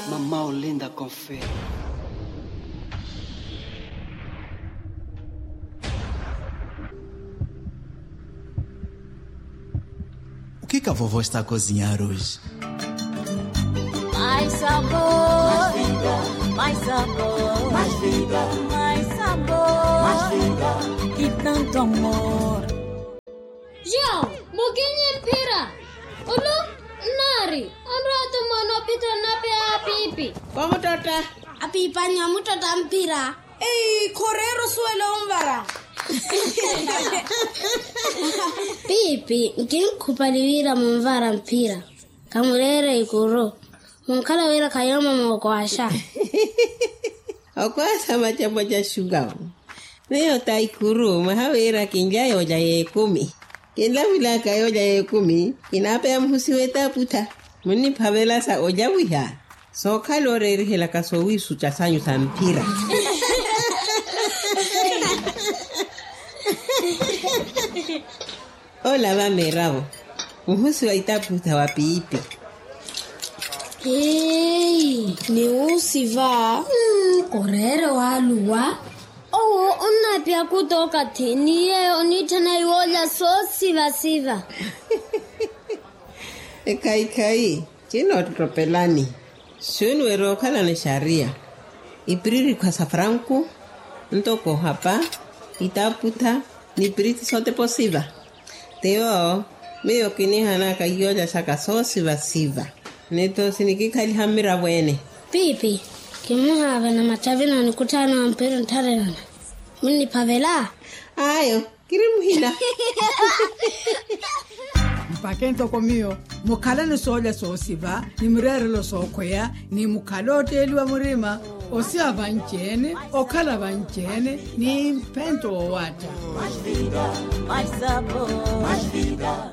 Mamma Olinda confere. O que a vovó está a cozinhar hoje? Mais sabor, mais vida, mais sabor, mais vida, mais sabor, mais vida e tanto amor. João, moginye mpira. Olo, nari, anrato mano pita nape a pipi. Vamos tota. A pipa nyamuta mpira. Correro suelo umbara. Pipi, nkinkupalivira mumvara mpira. Kamurere ikuro. Munkala wira kayoma mwakwasha. Okwasa machabo ja shuga. Leo taikuru mahawira kinjayo ja yekumi. Kila wila kayo ja yekumi. Kinape mhusiweta puta. Muni pavela sa ojawiha. So kalore rihela kasowisu cha sanyu sa mpira. Hola va meravo. Mhusi waita puta wa pipi. Hey, ni usiva. Korere waluwa. Unapia kutoka tini yeo nitana iwoja so siva. Kai. Chino tropelani. Shunu erokala na sharia. Ipriri kwa safranku. Ntoko hapa. Itaputa. Ni priti sote posiva. Teo. Meyo kini hanaka yoja saka so siva. Neto sinikikali hamira wene. Pipi. Kimuhava na matavina nikutana wa mpira ntarelana. Muni pavela. Ayo. Kirimuhila. Mpakento komio. Mukala ni soja so siva. Ni mrere lo so kwea. Ni mukalote eliwa murima. Osia vanchene. Okala vanchene. Ni mpento o wata. Mais vida, mais sabor, mais vida.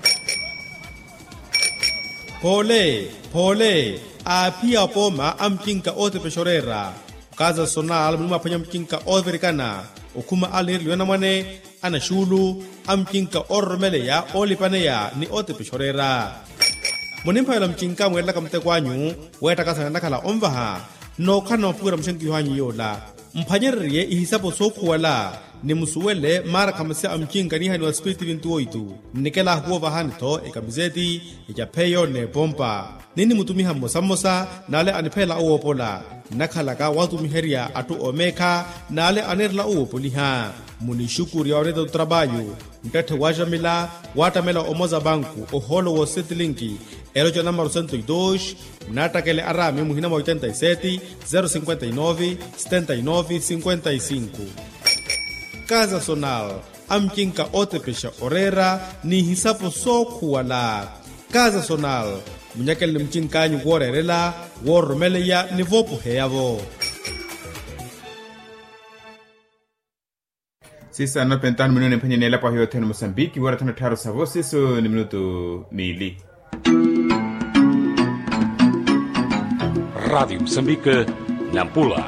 Pole, apia poma amkinka ote peshorera. Kaza sonal mlima panya mkinka overikana. Okuma alir liwana mwane, ana shulu, amkinka ormele ya olipane ya ni ote peshorera. Monimpa yala mkinka mwela kamte kwanyu, weta kasa nakala omvaha, no kana mpura mshanki yuhanyi yola. Mpanyerye ihisapo soku wala, ni musuwele mara kamase amkinka ni hani wa spiriti vintu oitu. Nikela huwa vahanito, ikamizeti, ikapeyo ne pompa. Nini mutumiha mosa, nale anipela uopola. Nakalaka watu miheria atu omeka, nale anerla uopoliha. Munishukuri ya onedo trabayo. Mkate wajamila, watamela omoza banku, oholo wo setilinki. Eroja namaro 102, natakele arame muhinama 87, 059, 79, 55. Kaza sonal, amkinka ote pesha orera, ni hisapo soku wala. Kaza sonal, munyakele ni mchinkanyu worerela, woromele ya nivopu heyavo. Sisa no pentano minuto empenye nela pa hiyo tena Mozambique, wala tano taro savo siso ni minuto mili. Rádio Moçambique, Nampula.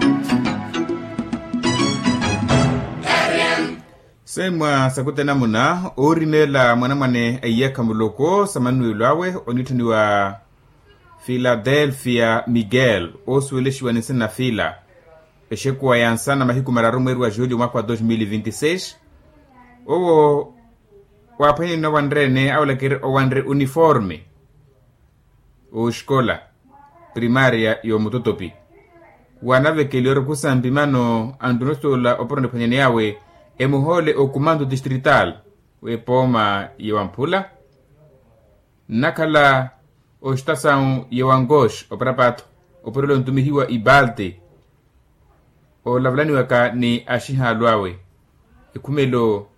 Semwa sakute namuna, orinela mwanamane ayeka muloko, samanu ilawe, onitani wa Philadelphia Miguel, osueleshi wanisena na fila. Eshekuwa yansana mahiku mararumeru wa julho mwaka wa 2026. Owo wapanyi na wandrene au lakiri wandre uniforme. O escola primária yo mutotopi. Wanave kelioro kusambimano andunostola oporone panyene yawe emuhole o comando distrital we poma yewampula. Nakala o estação yewangosh operapato oporolo ntumihiwa ibalte. O lavlani waka ni ashiha luawe. Ekumelo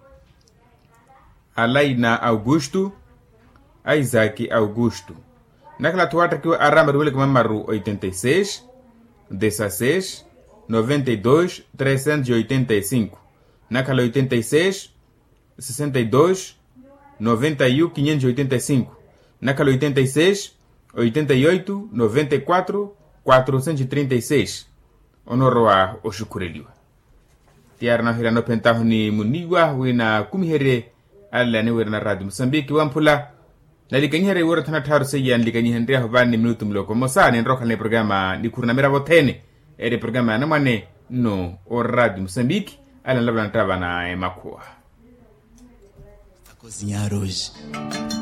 Alaina Augusto, Isaac Augusto. Nakala tuata kiwa arama ruwele kama maru 86, 16, 92, 385. Nakala 86, 62, 91, 585. Nakala 86, 88, 94, 436. Onoroa oshukureliwa. Tiara na hirano pentaho ni muniwa wina kumihere ala ni wera na Radio Moçambique wampula na likanyihere ura thana tharu seyan likanyihendria hobani minuto mloko mosa ni roka le programa ni kurna mera botene ere programa na mane no o radio Moçambique ala labla ntaba na makua a cozinhar hoje.